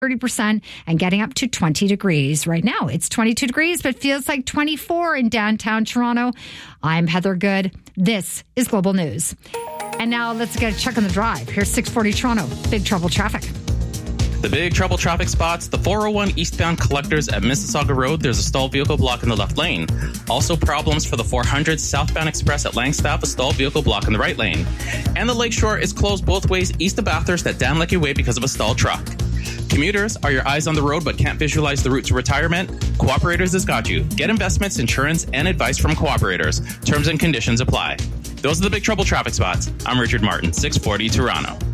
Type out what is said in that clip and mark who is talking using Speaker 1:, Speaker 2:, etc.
Speaker 1: 30% and getting up to 20 degrees. Right now, it's 22 degrees, but feels like 24 in downtown Toronto. I'm Heather Good. This is Global News. And now let's get a check on the drive. Here's 640 Toronto. Big trouble traffic.
Speaker 2: The big trouble traffic spots, the 401 eastbound collectors at Mississauga Road. There's a stalled vehicle block in the left lane. Also problems for the 400 southbound express at Langstaff, a stalled vehicle block in the right lane. And the Lakeshore is closed both ways east of Bathurst at Dan Leckie Way because of a stalled truck. Commuters, are your eyes on the road but can't visualize the route to retirement? Cooperators has got you. Get investments, insurance, and advice from Cooperators. Terms and conditions apply. Those are the big trouble traffic spots. I'm Richard Martin, 640 Toronto.